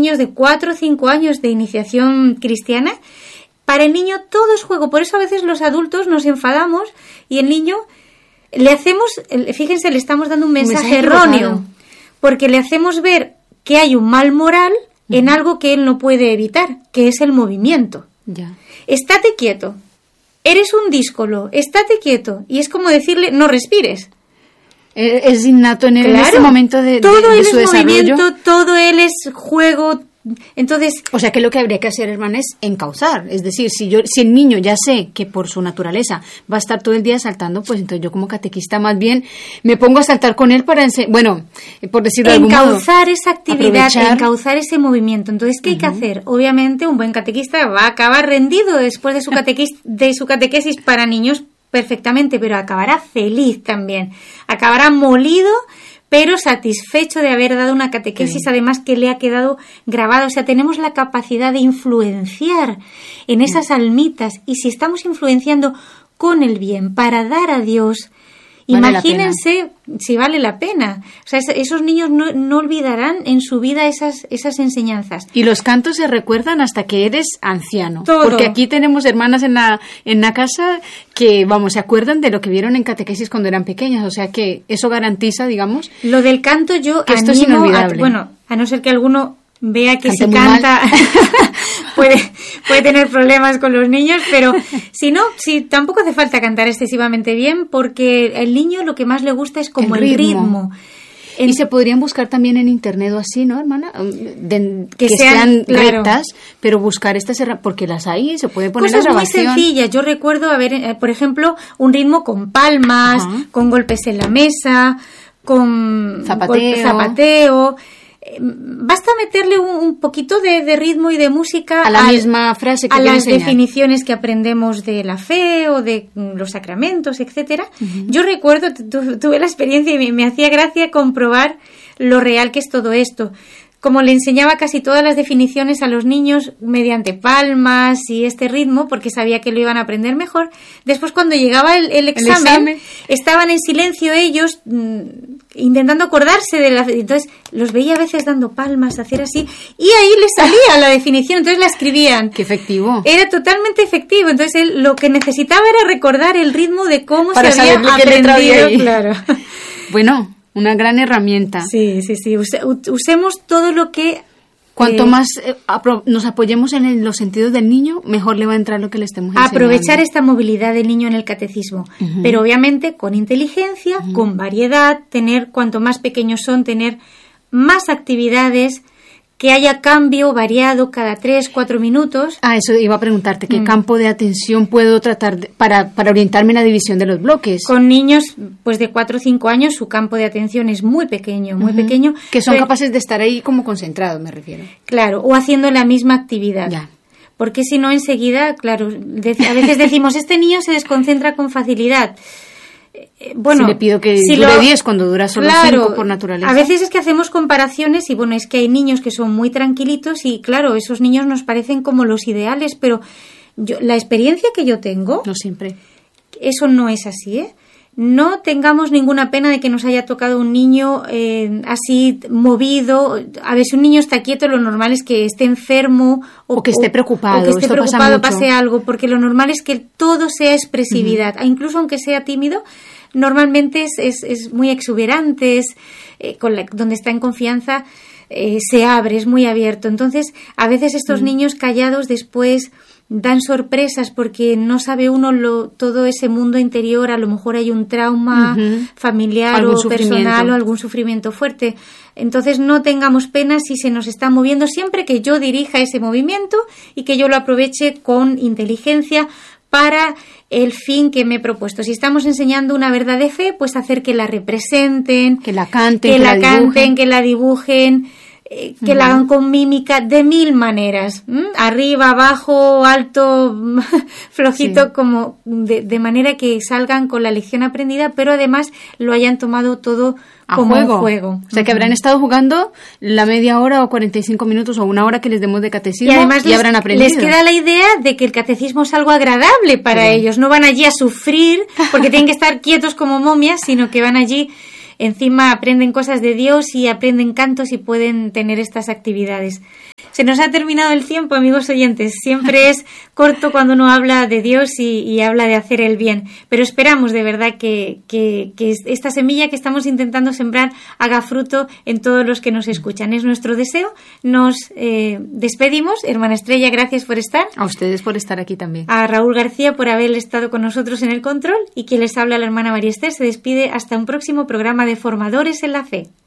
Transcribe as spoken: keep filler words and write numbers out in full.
niños de cuatro o cinco años de iniciación cristiana, para el niño todo es juego. Por eso a veces los adultos nos enfadamos y el niño le hacemos, fíjense, le estamos dando un mensaje, un mensaje erróneo, equivocado. Porque le hacemos ver que hay un mal moral uh-huh. en algo que él no puede evitar, que es el movimiento. Ya. Estate quieto. Eres un díscolo, estate quieto. Y es como decirle, no respires. Es innato en, el, claro, en este momento de, de, todo de él su es desarrollo. Movimiento, todo él es juego. Entonces, o sea que lo que habría que hacer, hermana, es encauzar. Es decir, si yo, si el niño ya sé que por su naturaleza va a estar todo el día saltando, pues entonces yo como catequista más bien me pongo a saltar con él para enseñar, bueno, por decirlo de algún modo, encauzar esa actividad, aprovechar. encauzar ese movimiento. Entonces, ¿qué uh-huh. hay que hacer? Obviamente, un buen catequista va a acabar rendido después de su catequis, de su catequesis para niños perfectamente, pero acabará feliz también. Acabará molido, pero satisfecho de haber dado una catequesis, sí. además que le ha quedado grabada. O sea, tenemos la capacidad de influenciar en esas almitas, y si estamos influenciando con el bien para dar a Dios, vale, imagínense si vale la pena. O sea, esos niños no, no olvidarán en su vida esas, esas enseñanzas. Y los cantos se recuerdan hasta que eres anciano. Todo. Porque aquí tenemos hermanas en la, en la casa que, vamos, se acuerdan de lo que vieron en catequesis cuando eran pequeñas. O sea que eso garantiza, digamos, lo del canto yo que esto es inolvidable. A, bueno, a no ser que alguno vea que Cante si canta puede, puede tener problemas con los niños, pero si no, si tampoco hace falta cantar excesivamente bien, porque el niño lo que más le gusta es como el ritmo. El ritmo. En, y se podrían buscar también en internet o así, ¿no, hermana? De, que, que sean, sean claro. rectas, pero buscar estas herramientas, porque las hay, se puede poner cosas la grabación. Muy sencillas. Yo recuerdo, a ver, eh, por ejemplo, un ritmo con palmas, ajá. con golpes en la mesa, con zapateo. Golpe, zapateo. Basta meterle un, un poquito de, de ritmo y de música a la al, misma frase que a las enseñar. Definiciones que aprendemos de la fe o de los sacramentos, etcétera. Uh-huh. Yo recuerdo, tu, tuve la experiencia y me, me hacía gracia comprobar lo real que es todo esto. Como le enseñaba casi todas las definiciones a los niños mediante palmas y este ritmo, porque sabía que lo iban a aprender mejor, después cuando llegaba el, el, examen, el examen, estaban en silencio ellos, mmm, intentando acordarse de la... Entonces los veía a veces dando palmas, hacer así, y ahí les salía la definición, entonces la escribían. ¡Qué efectivo! Era totalmente efectivo, entonces él lo que necesitaba era recordar el ritmo de cómo para se había aprendido. Claro. Bueno... Una gran herramienta. Sí, sí, sí. Use, usemos todo lo que... Cuanto eh, más eh, apro- nos apoyemos en el, los sentidos del niño, mejor le va a entrar lo que le estemos enseñando. Aprovechar esta movilidad del niño en el catecismo. Uh-huh. Pero obviamente con inteligencia, uh-huh. con variedad, tener, cuanto más pequeños son, tener más actividades, que haya cambio variado cada tres, cuatro minutos. Ah, eso iba a preguntarte, ¿qué mm. campo de atención puedo tratar de, para, para orientarme en la división de los bloques? Con niños pues de cuatro o cinco años su campo de atención es muy pequeño, muy uh-huh. pequeño. Que son pero, capaces de estar ahí como concentrados, me refiero. Claro, o haciendo la misma actividad. Ya. Porque si no enseguida, claro, de, a veces decimos, este niño se desconcentra con facilidad. Bueno, si le pido que si dure lo, diez cuando dura solo claro, cinco por naturaleza. A veces es que hacemos comparaciones y bueno, es que hay niños que son muy tranquilitos y claro, esos niños nos parecen como los ideales, pero yo, la experiencia que yo tengo... No siempre. Eso no es así, ¿eh? No tengamos ninguna pena de que nos haya tocado un niño eh, así movido. A ver, si un niño está quieto, lo normal es que esté enfermo o, o que esté preocupado, o que esté Esto preocupado, pasa pase algo, porque lo normal es que todo sea expresividad. Uh-huh. Incluso aunque sea tímido, normalmente es, es, es muy exuberante, es, eh, con la, donde está en confianza eh, se abre, es muy abierto. Entonces, a veces estos uh-huh. niños callados después... dan sorpresas porque no sabe uno lo, todo ese mundo interior, a lo mejor hay un trauma uh-huh. familiar algún o personal o algún sufrimiento fuerte. Entonces no tengamos pena si se nos está moviendo, siempre que yo dirija ese movimiento y que yo lo aproveche con inteligencia para el fin que me he propuesto. Si estamos enseñando una verdad de fe, pues hacer que la representen, que la canten, que, que la, la canten, que la dibujen, que uh-huh. la hagan con mímica de mil maneras, ¿m? Arriba, abajo, alto, flojito, sí. como de, de manera que salgan con la lección aprendida, pero además lo hayan tomado todo a como juego. un juego. O sea, que habrán estado jugando la media hora o cuarenta y cinco minutos o una hora que les demos de catecismo y, además y les, habrán aprendido. Les queda la idea de que el catecismo es algo agradable para sí. ellos. No van allí a sufrir porque tienen que estar quietos como momias, sino que van allí... Encima aprenden cosas de Dios y aprenden cantos y pueden tener estas actividades. Se nos ha terminado el tiempo, amigos oyentes. Siempre es corto cuando uno habla de Dios y, y habla de hacer el bien. Pero esperamos de verdad que, que, que esta semilla que estamos intentando sembrar haga fruto en todos los que nos escuchan. Es nuestro deseo. Nos eh, despedimos. Hermana Estrella, gracias por estar. A ustedes por estar aquí también. A Raúl García por haber estado con nosotros en el control. Y quien les habla, la hermana María Esther, se despide hasta un próximo programa de Formadores en la Fe.